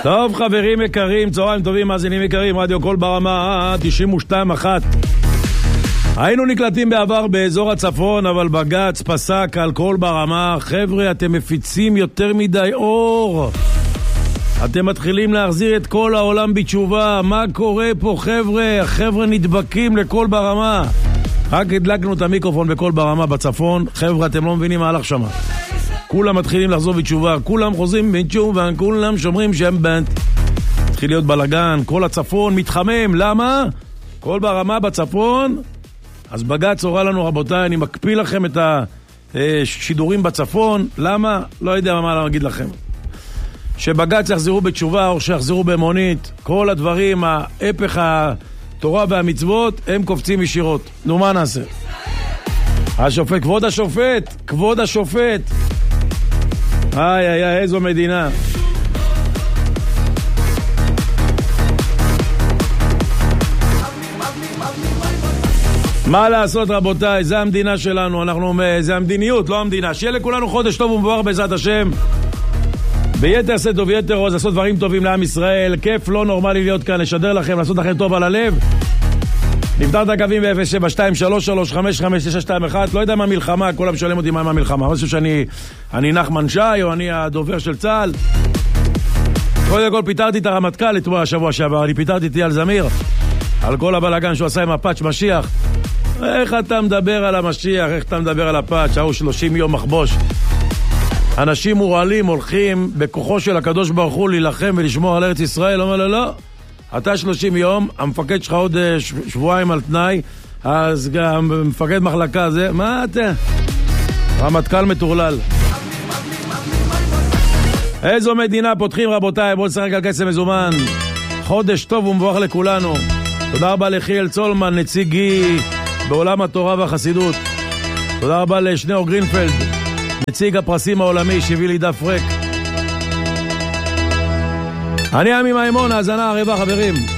טוב חברים יקרים, צהריים טובים, מאזינים יקרים, רדיו קול ברמה 92.1. היינו נקלטים בעבר באזור הצפון, אבל בג"ץ פסק על קול ברמה. חבר'ה, אתם מפיצים יותר מדי אור, אתם מתחילים להחזיר את כל העולם בתשובה. מה קורה פה חבר'ה? החבר'ה נדבקים לקול ברמה. רק הדלקנו את המיקרופון בקול ברמה בצפון. חבר'ה, אתם לא מבינים מה הלך שם. כולם מתחילים לחזור בתשובה, כולם חוזרים בתשובה, כולם שומרים שם בנט. התחיל להיות בלגן, כל הצפון מתחמם. למה? קול ברמה בצפון. אז בג"ץ הורה לנו, רבותיי, אני מקפיא לכם את השידורים בצפון. למה? לא יודע מה להגיד לכם. שבג"ץ יחזרו בתשובה או שיחזרו במונית, כל הדברים, ההפך התורה והמצוות, הם קופצים ישירות. נו, מה נעשה? השופט, כבוד השופט. איי, איזו מדינה. מה לעשות רבותיי, זה המדינה שלנו, זה המדיניות, לא המדינה. שיהיה לכולנו חודש טוב ומבורך בעזרת השם. ביתר שאת וביתר עוז, לעשות דברים טובים לעם ישראל. כיף לא נורמלי להיות כאן, לשדר לכם, לעשות לכם טוב על הלב. נפתח את הקווים ב-0723355921. לא יודע מה מלחמה, כולם שואלים אותי מה המלחמה. אני חושב שאני נחמן שי או אני הדובר של צה"ל. קודם כל פיטרתי את הרמטכ"ל אתמול השבוע שעבר, אני פיטרתי את אייל זמיר על כל הבלגן שהוא עשה עם הפאץ' משיח. איך אתה מדבר על המשיח, איך אתה מדבר על הפאץ'? הוא 30 יום מחבוש. אנשים מורעלים הולכים בכוחו של הקדוש ברוך הוא להילחם ולשמור על ארץ ישראל. אומר לו, לא, אתה 30 יום, המפקד שלך עוד שבועיים על תנאי, אז גם מפקד מחלקה זה, מה אתה? רמטכ"ל מטורלל. איזו מדינה פותחים רבותיי, בואו נשחק על כסף מזומן. חודש טוב ומבורך לכולנו. תודה רבה לחיאל צולמן, נציגי בעולם התורה והחסידות. תודה רבה לשניאור גרינפלד, נציג הפרסים העולמי, שהביא לי דף ריק. אני עמי מימון, האזנה הרבה חברים.